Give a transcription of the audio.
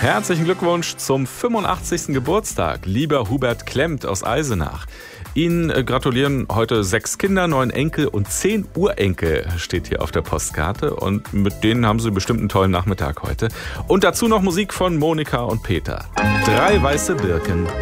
Herzlichen Glückwunsch zum 85. Geburtstag, lieber Hubert Klemmt aus Eisenach. Ihnen gratulieren heute 6 Kinder, 9 Enkel und 10 Urenkel, steht hier auf der Postkarte. Und mit denen haben Sie bestimmt einen tollen Nachmittag heute. Und dazu noch Musik von Monika und Peter. 3 weiße Birken.